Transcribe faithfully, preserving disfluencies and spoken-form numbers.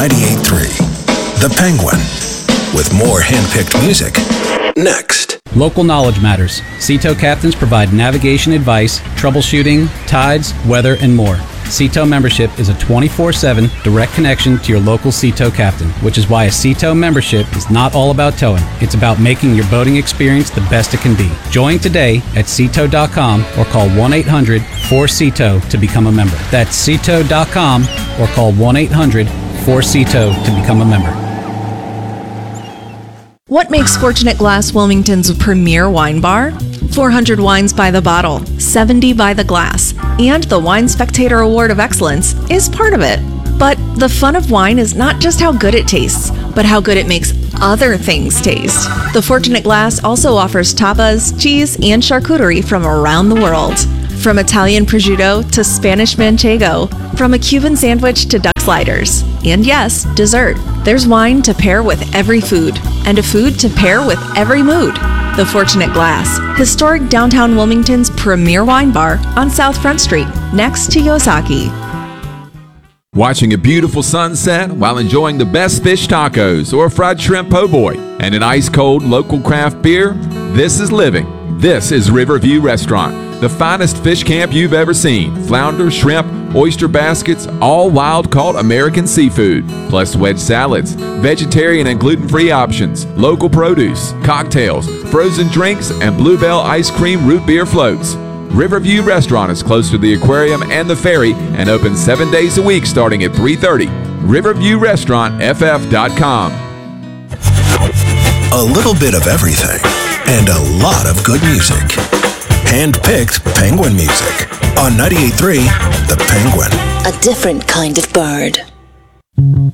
ninety-eight point three, The Penguin, with more hand-picked music. Next. Local knowledge matters. Seato captains provide navigation advice, troubleshooting, tides, weather, and more. Seato membership is a twenty-four seven direct connection to your local Seato captain, which is why a Seato membership is not all about towing. It's about making your boating experience the best it can be. Join today at Seato dot com or call one eight hundred four Seato to become a member. That's Seato dot com or call one eight hundred four Seato to become a member. What makes Fortunate Glass Wilmington's premier wine bar? four hundred wines by the bottle, seventy by the glass, and the Wine Spectator Award of Excellence is part of it. But the fun of wine is not just how good it tastes, but how good it makes other things taste. The Fortunate Glass also offers tapas, cheese, and charcuterie from around the world. From Italian prosciutto to Spanish manchego, from a Cuban sandwich to duck sliders. And yes, dessert. There's wine to pair with every food, and a food to pair with every mood. The Fortunate Glass, historic downtown Wilmington's premier wine bar on South Front Street, next to Yosaki. Watching a beautiful sunset while enjoying the best fish tacos or fried shrimp po' boy and an ice-cold local craft beer? This is living. This is Riverview Restaurant, the finest fish camp you've ever seen. Flounder, shrimp, oyster baskets, all wild-caught American seafood, plus wedge salads, vegetarian and gluten-free options, local produce, cocktails, frozen drinks, and Bluebell ice cream root beer floats. Riverview Restaurant is close to the aquarium and the ferry and open seven days a week starting at three thirty. riverview restaurant f f dot com. A little bit of everything and a lot of good music. Hand-picked Penguin music on ninety-eight point three The Penguin. A different kind of bird.